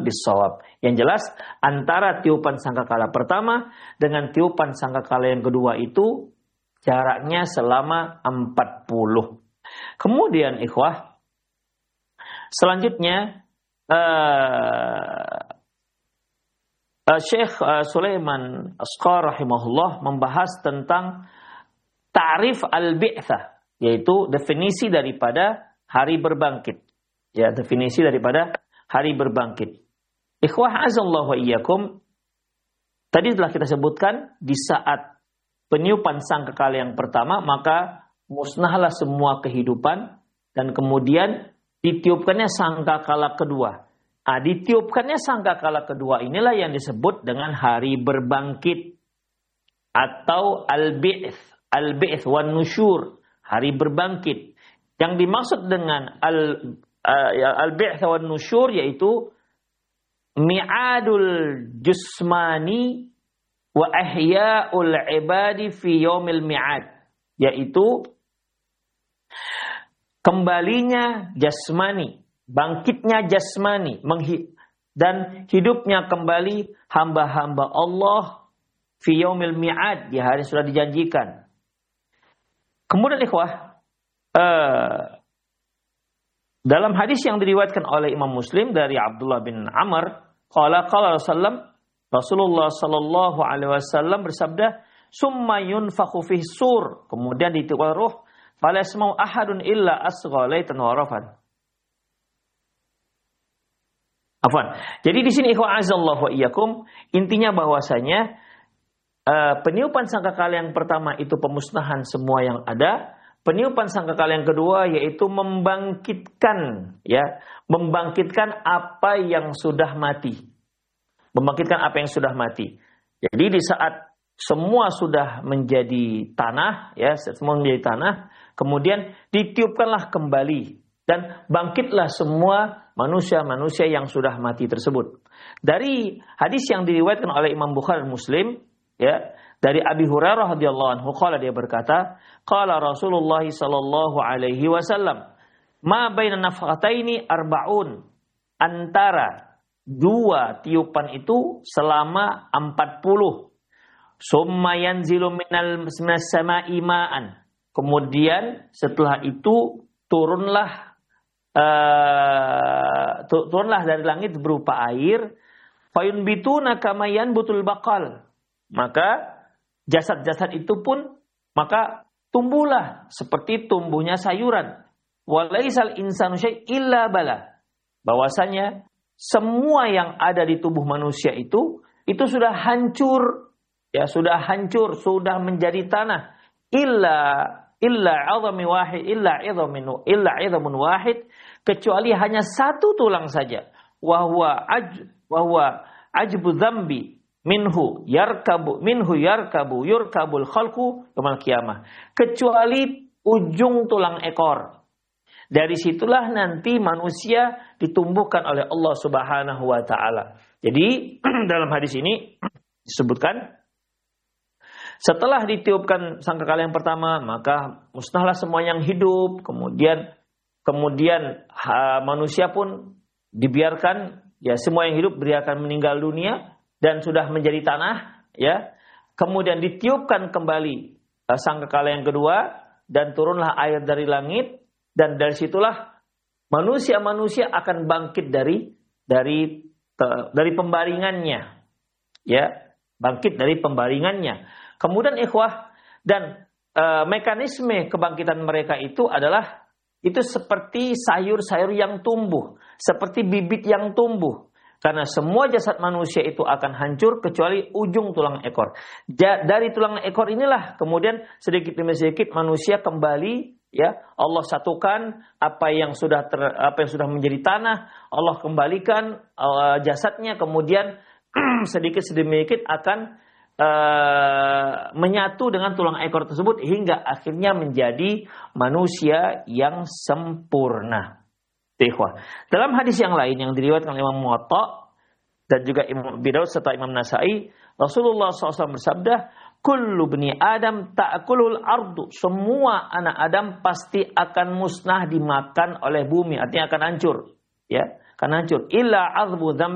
bis-shawab. Yang jelas antara tiupan sangkakala pertama dengan tiupan sangkakala yang kedua itu jaraknya selama 40. Kemudian ikhwah, selanjutnya Syekh Sulaiman Asqar rahimahullah membahas tentang ta'rif al-bi'tsah, yaitu definisi daripada hari berbangkit. Ya, definisi daripada hari berbangkit. Ikhwah azallahu wa iyyakum, tadi telah kita sebutkan di saat peniupan sangkakala yang pertama maka musnahlah semua kehidupan, dan kemudian ditiupkannya sangkakala kedua. Ditiupkannya sangkakala kedua inilah yang disebut dengan hari berbangkit atau al-bi'ts wan nusyur, hari berbangkit. Yang dimaksud dengan al-bi'ts wan nusyur yaitu mi'adul jusmani wa ahya'ul ibadi fi yaumil mi'ad, yaitu kembalinya jasmani, bangkitnya jasmani, dan hidupnya kembali hamba-hamba Allah fi yaumil mi'ad, di hari sudah dijanjikan. Kemudian ikhwah, dalam hadis yang diriwayatkan oleh Imam Muslim dari Abdullah bin Amr, qala Rasulullah sallallahu alaihi wasallam bersabda, "Summa yunfakhu fi sur," kemudian ditiupkan ruh, "fala yasma'u ahadun illa asgha laitan wa rafan." Afwan. Jadi di sini ikhwah azallahu wa iyyakum, intinya bahwasanya peniupan sangkakala yang pertama itu pemusnahan semua yang ada. Peniupan sangkakala yang kedua yaitu membangkitkan apa yang sudah mati. Membangkitkan apa yang sudah mati. Jadi di saat semua sudah menjadi tanah, semua menjadi tanah, kemudian ditiupkanlah kembali dan bangkitlah semua manusia-manusia yang sudah mati tersebut. Dari hadis yang diriwayatkan oleh Imam Bukhari dan Muslim, dari Abi Hurairah radhiyallahu anhu, qala, dia berkata, qala Rasulullah sallallahu alaihi wasallam, ma baina nafqataini arba'un, antara dua tiupan itu selama 40. Summa yanzilu minas sama'i ma'an, kemudian setelah itu turunlah dari langit berupa air, fayunbituna kama yanbutul baqal, maka jasad-jasad itu pun maka tumbuhlah seperti tumbuhnya sayuran. Walaisal insanu syai' illa bala, bahwasanya semua yang ada di tubuh manusia itu sudah hancur, sudah menjadi tanah, illa idhamun wahid, kecuali hanya satu tulang saja, wa huwa ajbu dzambi minhu yurkabul khalqu yaumil qiyamah, kecuali ujung tulang ekor. Dari situlah nanti manusia ditumbuhkan oleh Allah Subhanahu wa taala. Jadi dalam hadis ini disebutkan setelah ditiupkan sangkakala yang pertama maka musnahlah semua yang hidup, kemudian manusia pun dibiarkan, semua yang hidup biarkan meninggal dunia dan sudah menjadi tanah, kemudian ditiupkan kembali sangkakala yang kedua dan turunlah air dari langit, dan dari situlah manusia akan bangkit dari pembaringannya, bangkit dari pembaringannya. Kemudian ikhwah, dan mekanisme kebangkitan mereka itu adalah seperti sayur-sayur yang tumbuh, seperti bibit yang tumbuh. Karena semua jasad manusia itu akan hancur kecuali ujung tulang ekor. Dari tulang ekor inilah kemudian sedikit demi sedikit manusia kembali, Allah satukan apa yang sudah menjadi tanah, Allah kembalikan jasadnya, kemudian sedikit demi sedikit akan menyatu dengan tulang ekor tersebut hingga akhirnya menjadi manusia yang sempurna. Dalam hadis yang lain yang diriwayatkan oleh Imam Muwatta dan juga Imam Abi Daud serta Imam Nasai, Rasulullah SAW bersabda, kullu bni Adam ta'kulul ardu, semua anak Adam pasti akan musnah dimakan oleh bumi, artinya akan hancur, akan hancur. Illa azbu